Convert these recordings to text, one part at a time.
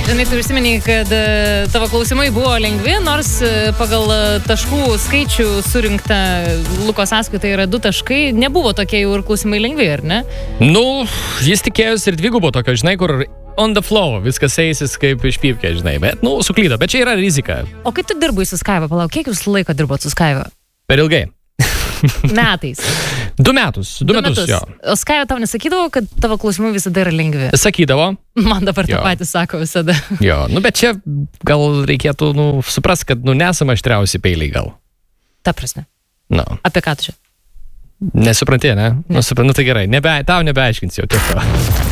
Žinai, tu užsimeni, kad tavo klausimai buvo lengvi, nors pagal taškų skaičių surinkta Luko sąskaita yra 2 taškai, nebuvo tokie jau ir klausimai lengvi, ar ne? Nu, jis tikėjosi ir dvigubo tokio, žinai, kur on the flow, viskas eisis kaip iš pypkė, žinai, bet, suklydo, bet čia yra rizika. O kai tu dirbai su Skaiva, palauk, kiek jūs laiko dirbot su Skaiva? Per ilgai. Metais. 2 metus, 2 metus, jo. O Skaiva tau nesakydavo, kad tavo klausimai visada yra lengvi? Sakydavo. Man dabar tą patį sako visada. Jo, bet čia gal reikėtų, supras, kad, nesame aštriausi peiliai gal. Ta prasme. No. Apie ką tu čia? Nesupranti, ne? Suprantu, tai gerai. Tau nebeaiškinsiu jau tiek to.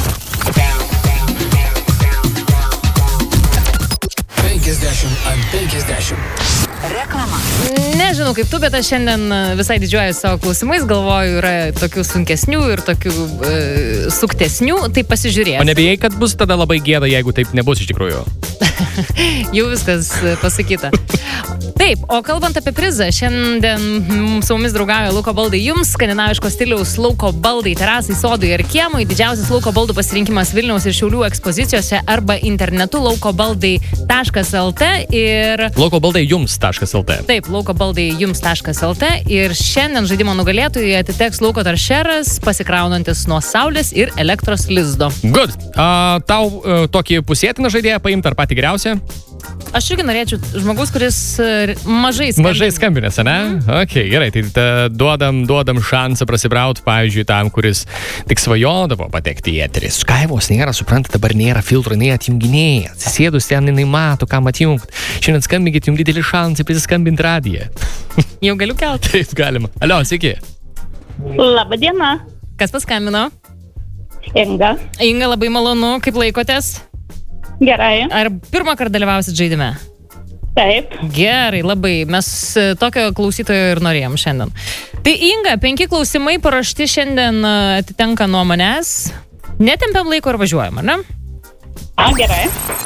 50 Reklama. Nežinau kaip tu, bet aš šiandien visai didžiuoju savo klausimais, galvoju, yra tokių sunkesnių ir tokių suktesnių, tai pasižiūrėsiu. O nebijai, kad bus tada labai gėda, jeigu taip nebus iš tikrųjų? Jau viskas pasakyta. Taip, o kalbant apie prizą, šiandien su mumis draugauja Lauko baldai jums, skandinaviško stiliaus lauko baldai, terasai, sodai ir kiemui, didžiausias lauko baldų pasirinkimas Vilniaus ir Šiaulių ekspozicijose arba internetu laukobaldai.lt ir... laukobaldai.jums.lt. Taip, laukobaldai.jums.lt ir šiandien žaidimo nugalėtojui atiteks lauko toršeras, pasikraunantis nuo saulės ir elektros lizdo. Good. Tau tokį pusėtiną žaidėją paimti ar patį geriausią? Aš irgi norėčiau žmogus, kuris mažai skambinės. Mažai skambinės, ne? Ok, gerai, tai duodam šansą prasibrauti, pavyzdžiui, tam, kuris tik svajodavo patekti į eterį. Skaivos nėra, suprantate, dabar nėra filtro, nei atjunginėja. Atsisėdus ten, jinai mato, kam atjungti. Šiandien skambinkit, jums didelį šansą prisiskambinti radiją. Jau galiu kelti? Taip, galima. Alio, sveiki. Labą dieną. Kas paskambino? Inga. Inga, labai malonu, kaip laikotės? Gerai. Ar pirmą kartą dalyvausit žaidime? Taip. Gerai, labai. Mes tokio klausytojo ir norėjom šiandien. Tai Inga, 5 klausimai parašti šiandien atitenka nuo manęs. Netempiam laiko ir važiuojam, ar ne? Gerai.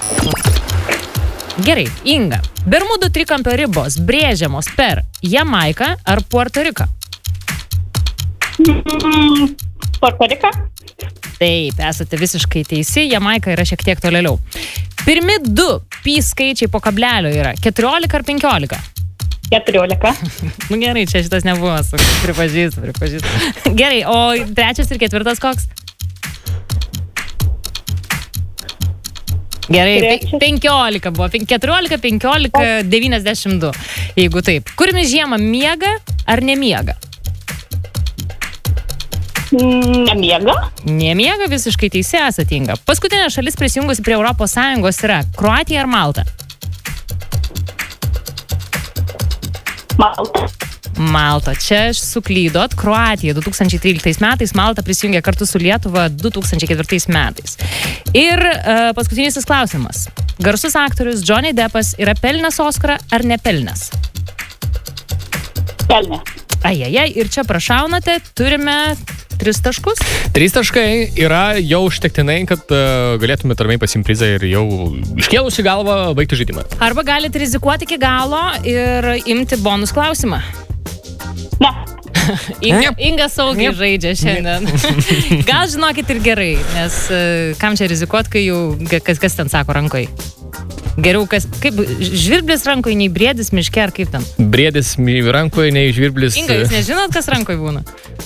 Gerai, Inga. Bermudų trikampio ribos brėžiamos per Jamaiką ar Puerto Riką? Puerto Riką? Taip, esate visiškai teisi, Jamaika yra šiek tiek tolėliau. Pirmi 2 pi skaičiai po kablelio yra 14 ar 15? 14. Nu gerai, čia šitas nebuvo, pripažįstu. Gerai, o 3 ir 4 koks? Gerai, 15 buvo, 14, 15, 92, jeigu taip. Kurmis žiemą miega ar nemiega? Nemiega. Nemiega, visiškai teisė esate, Inga. Paskutinė šalis prisijungusi prie ES yra Kroatija ar Malta? Malta. Malta. Čia suklydot. Kroatija 2013 metais, Malta prisijungė kartu su Lietuva 2004 metais. Ir paskutinysis klausimas. Garsus aktorius Johnny Deppas yra pelnęs Oskarą ar nepelnęs? Pelnė. Ajajai, ir čia prašaunate, turime 3 taškus. 3 taškai yra jau užtektinai, kad galėtume tarmiai pasimti prizą ir jau iškėlusi galvą baigti žaidimą. Arba galite rizikuoti iki galo ir imti bonus klausimą. Ne. Inga saugiai žaidžia šiandien. Gal žinokit ir gerai, nes kam čia rizikuot, kai jau kas ten sako rankoj? Geriau, kaip žvirblis rankoje, nei briedis miške, ar kaip ten? Briedis rankoje, nei žvirblis... Inga, jūs nežinot, kas rankoje būna?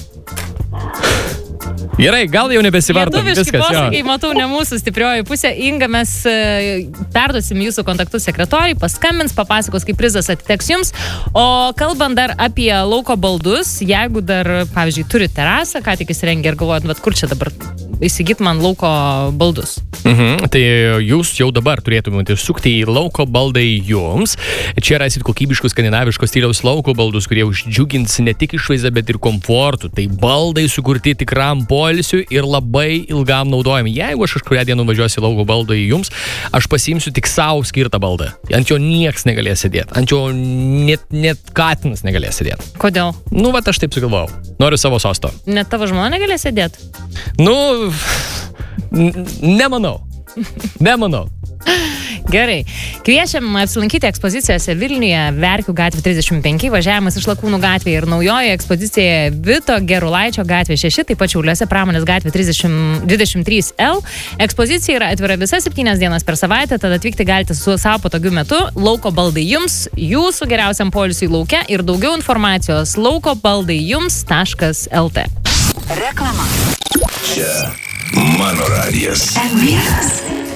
Gerai, gal jau nebesivartom. Lietuviški posakiai, matau, ne mūsų stiprioji pusė. Inga, mes perduosim jūsų kontaktus sekretoriai, paskambins, papasakos, kaip prizas atiteks jums. O kalbant dar apie lauko baldus, jeigu dar, pavyzdžiui, turi terasą, ką tik įsirengė ir galvojat, bet kur čia dabar įsigyt man lauko baldus? Tai jūs jau dabar turėtumėte sukti į lauko baldai jums. Čia rasit kokybiškus skandinaviškos stiliaus lauko baldus, kurie uždžiugins ne tik išvaizdą, bet ir komfortų. Tai baldai sukurti tikram poilsiui ir labai ilgam naudojami. Jeigu aš kažkurią dieną važiuosiu į lauko baldą į jums, aš pasiimsiu tik savo skirtą baldą. Ant jo nieks negalės sėdėti. Ant jo net katinas negalės sėdėti. Kodėl? Nu, vat aš taip sugalvojau. Noriu savo sosto. Net tavo žmona negalės sėdėti? Nu, nemanau. Gerai. Kviečiam apsilankyti ekspozicijose Vilniuje, Verkių gatvė 35, važiavimas iš Lakūnų gatvėje ir naujoje ekspozicijoje Vito Gerulaičio gatvė 6, taip pat Šiauliuose Pramonės gatvė 23L. Ekspozicija yra atvira visas 7 dienas per savaitę, tad atvykti galite su savo patogiu metu. Lauko baldai jums, jūsų geriausiam poilsiui lauke ir daugiau informacijos laukobaldai.jums.lt. Reklama. Čia mano radijas. M1.